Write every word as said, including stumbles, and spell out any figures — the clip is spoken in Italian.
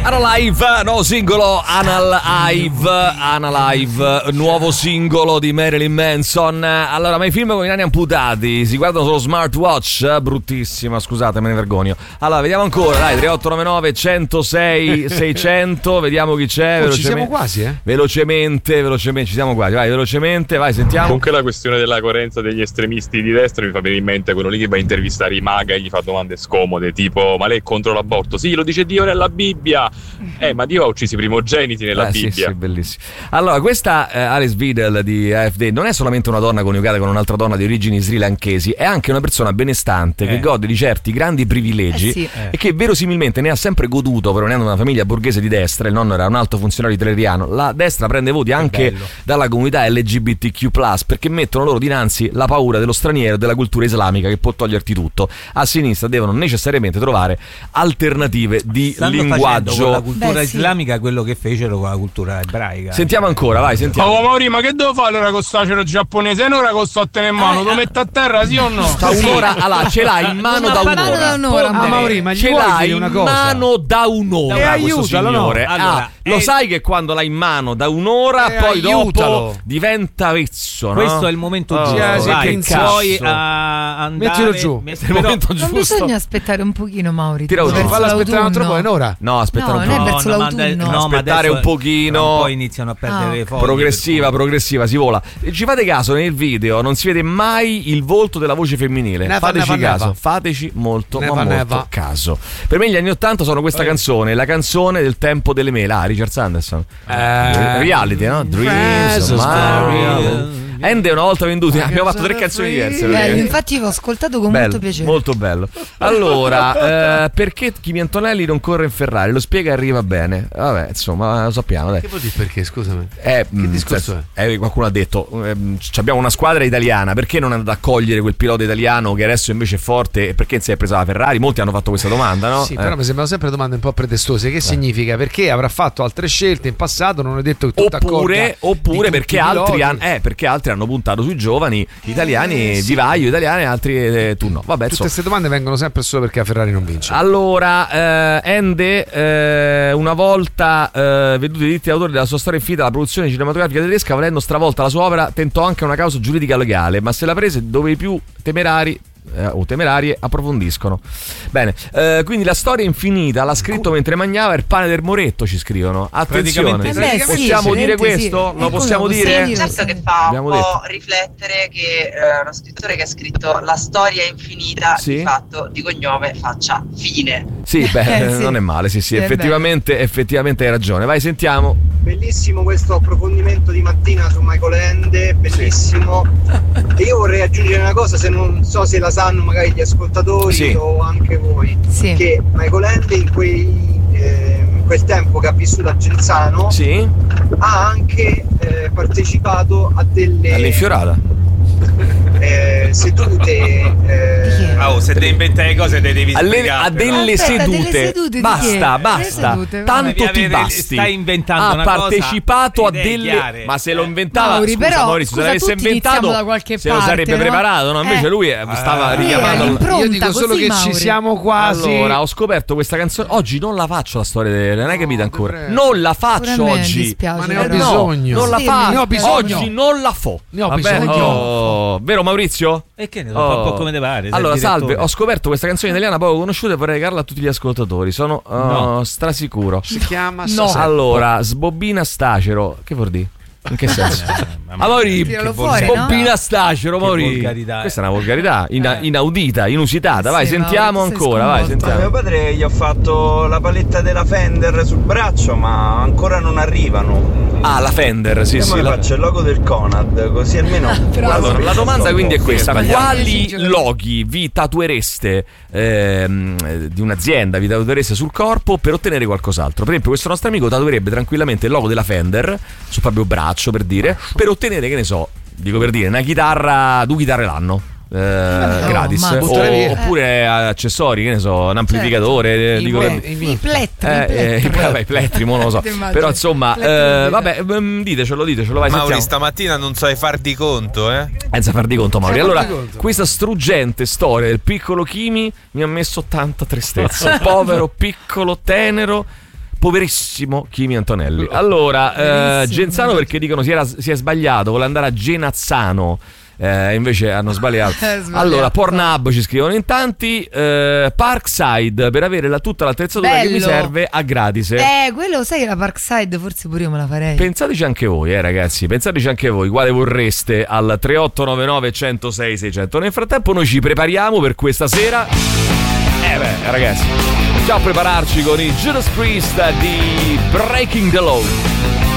Analive, nuovo singolo Analive, Analive, nuovo singolo di Marilyn Manson. Allora, ma i film con i nani amputati si guardano solo smartwatch? Bruttissima, scusate, me ne vergogno. Allora, vediamo ancora, dai, tre otto nove nove uno zero sei sei zero zero, vediamo chi c'è. Oh, ci siamo quasi, eh? Velocemente, velocemente, ci siamo quasi, vai, velocemente, vai, sentiamo. Comunque la questione della coerenza degli estremisti di destra mi fa venire in mente quello lì che va a intervistare i maga e gli fa domande scomode, tipo, ma lei è contro l'aborto? Sì, lo dice Dio nella Bibbia. Eh, ma Dio ha ucciso i primogeniti nella eh, Bibbia. Sì, sì, bellissimo. Allora, questa eh, Alice Vidal di A F D non è solamente una donna coniugata con un'altra donna di origini srilankesi, è anche una persona benestante eh. che gode di certi grandi privilegi eh sì. eh. e che verosimilmente ne ha sempre goduto, provenendo da una famiglia borghese di destra. Il nonno era un alto funzionario italeriano. La destra prende voti anche dalla comunità L G B T Q plus, perché mettono loro dinanzi la paura dello straniero e della cultura islamica che può toglierti tutto. A sinistra devono necessariamente trovare alternative di Stanno linguaggio. Con la cultura Beh, sì. islamica quello che fecero con la cultura ebraica. Sentiamo ancora, vai, sentiamo. Oh Mauri, ma che devo fare allora con stacero giapponese? Un'ora con sto a tenere in mano, lo metto a terra, sì o no? Sta un'ora, allora, ce l'hai in mano da un'ora. Da un'ora ah, Mauri, ma ce l'hai in mano da un'ora. E aiutalo, no? Allora, ah, eh, lo sai che quando l'hai in mano da un'ora, eh, poi aiutalo. dopo diventa vezzo, no? Questo è il momento oh, giusto. Vai, puoi uh, andare. Mettilo giù. È il momento non giusto. bisogna aspettare un pochino, Mauri. Tira giù. Fallo aspettare un altro po', è un'ora. No, aspettare no, un po'. po'. Non è verso no, l'autunno. No, aspettare un pochino. Poi iniziano a perdere ah, le foglie. Progressiva, progressiva, si vola. Ci fate caso, nel video non si vede mai il volto della voce femminile. Neva, Fateci neva, caso, neva. fateci molto, Neva, ma molto neva. caso. Per me gli anni ottanta sono questa eh. canzone, la canzone del tempo delle mele. Ah, Richard Sanderson. Eh. Reality, no? Dreams of Mario. Ende una volta venduti, abbiamo fatto tre canzoni diverse. Bello, infatti l'ho ascoltato con bello, molto piacere. Molto bello. Allora, eh, perché Kimi Antonelli non corre in Ferrari? Lo spiega e arriva bene. Vabbè, insomma, lo sappiamo. Dai. Che vuol dire perché, scusami? Eh, che discorso è? Eh, qualcuno ha detto, eh, abbiamo una squadra italiana, perché non è andato a cogliere quel pilota italiano che adesso invece è forte e perché non si è presa la Ferrari? Molti hanno fatto questa domanda, no? Sì, eh. però mi sembrano sempre domande un po' pretestose. Che eh. significa? Perché avrà fatto altre scelte in passato, non è detto che tutto oppure, oppure perché altri, han, eh, perché altri hanno puntato sui giovani italiani, eh, sì. vivaio italiani, altri eh, tu no. Vabbè, tutte queste domande vengono sempre solo perché la Ferrari non vince. Allora, eh, Ende, eh, una volta eh, veduto i diritti d'autore della sua storia infinita, la produzione cinematografica tedesca, volendo stravolta la sua opera, tentò anche una causa giuridica legale, ma se la prese dove i più temerari Eh, o temerarie approfondiscono. Bene, eh, quindi la storia infinita l'ha scritto mentre mangiava il pane del moretto, ci scrivono. Attenzione, eh beh, possiamo sì, dire sì, questo? sì. Lo possiamo dire? Sì, certo che fa Abbiamo un po' detto. riflettere che eh, uno scrittore che ha scritto la storia infinita sì? di fatto di cognome faccia fine. Sì, beh, eh, sì. non è male, sì, sì, sì effettivamente, effettivamente hai ragione. Vai, sentiamo. Bellissimo questo approfondimento di mattina su Michael Ende, bellissimo. Sì. E io vorrei aggiungere una cosa, se non so se la sanno magari gli ascoltatori sì. o anche voi, sì. che Michael Ende in, quei, eh, in quel tempo che ha vissuto a Genzano sì. ha anche eh, partecipato a delle all'infiorata eh, sedute eh, oh, se devi inventare le cose te devi Alle, a delle Aspetta, sedute, delle sedute basta basta sedute, tanto ti avere, basti. Stai inventando ha una partecipato cosa, a delle chiare. ma se lo inventava Mauri, scusa, però, Maurizio, scusa, se l'avesse tutti inventato da qualche se parte, lo sarebbe no? preparato, no? Invece eh. lui stava eh, richiamando. Io dico solo così, che Mauri. ci siamo quasi. Allora, ho scoperto questa canzone. Oggi non la faccio la storia delle, non è capita ancora. Non la faccio oggi. Ma ne ho no, bisogno. non la Sì, fa. ne ho bisogno. Oggi non la fo. Ne ho Vabbè, bisogno. oh, vero Maurizio? E che ne so, fa un po' come te pare. Allora, salve, ho scoperto questa canzone italiana poco conosciuta e vorrei regalarla a tutti gli ascoltatori. Sono uh, no. strasicuro. Si chiama No, allora, Sbobbina Stacero. Che vuol dire? In che senso? Ah, Mauri, Sbobbina no? Stacero, Mauri. Questa è una volgarità ina- inaudita, inusitata. Vai, sì, sentiamo ancora. Vai, sentiamo. A mio padre gli ho fatto la paletta della Fender sul braccio, ma ancora non arrivano. Ah, la Fender, sì, io sì. Io la... faccio il logo del Conad, così almeno. Allora, la domanda quindi è questa: quali loghi vi tatuereste ehm, di un'azienda, vi tatuereste sul corpo per ottenere qualcos'altro? Per esempio, questo nostro amico tatuerebbe tranquillamente il logo della Fender sul proprio braccio, per dire, per ottenere, che ne so, dico per dire, una chitarra, due chitarre l'anno. Eh, oh, gratis o, oppure accessori, che ne so, un amplificatore, certo. I, dico, i, i, i plettri, eh, eh, i plettri, i plettri mo non lo so. Però insomma, eh, vabbè, ditecelo, ditecelo, vai, Mauri, sentiamo. stamattina non sai far di conto, eh? Senza far di conto, Mauri. Allora, conto. questa struggente storia del piccolo Kimi mi ha messo tanta tristezza. Povero, piccolo, tenero, Poverissimo Kimi Antonelli. Allora, eh, Genzano perché dicono si, era, si è sbagliato, vuole andare a Genazzano. Eh, invece hanno sbagliato. sbagliato. Allora, Pornhub ci scrivono in tanti. eh, Parkside per avere la, tutta l'attrezzatura Bello. che mi serve a gratis. Eh, quello sai che la Parkside forse pure io me la farei. Pensateci anche voi, eh, ragazzi. Pensateci anche voi quale vorreste al tre otto nove nove uno zero sei sei zero zero. Nel frattempo, noi ci prepariamo per questa sera. Eh, beh, ragazzi, già a prepararci con i Judas Priest di Breaking the Law.